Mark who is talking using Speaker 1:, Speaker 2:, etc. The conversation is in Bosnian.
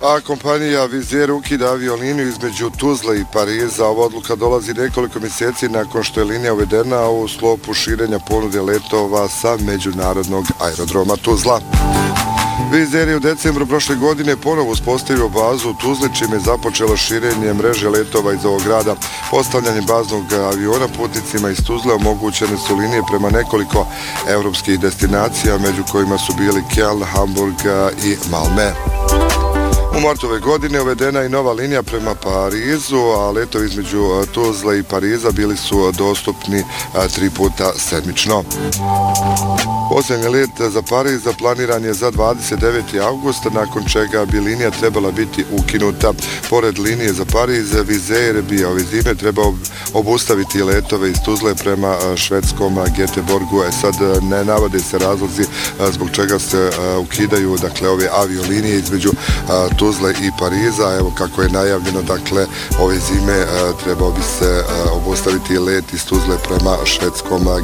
Speaker 1: A kompanija Wizz Air ukida avioliniju između Tuzle i Pariza. Ova odluka dolazi nekoliko mjeseci nakon što je linija uvedena u sklopu širenja ponude letova sa međunarodnog aerodroma Tuzla. Wizz Air je u decembru prošle godine ponovo uspostavio bazu u Tuzli, čime je započelo širenje mreže letova iz ovog grada. Postavljanjem baznog aviona putnicima iz Tuzle omogućene su linije prema nekoliko evropskih destinacija, među kojima su bili Köln, Hamburg i Malmö. U martu ove godine uvedena je nova linija prema Parizu, a letovi između Tuzle i Pariza bili su dostupni 3 puta sedmično. Posljednji let za Pariz planiran je za 29. augusta, nakon čega bi linija trebala biti ukinuta. Pored linije za Pariz, Wizz Air bi ove zime trebao obustaviti letove iz Tuzle prema švedskom Göteborgu. Sad ne navode se razlozi zbog čega se ukidaju ove aviolinije između Tuzle i Pariza. Evo kako je najavljeno, ove zime trebao bi se obustaviti let iz Tuzle prema švedskom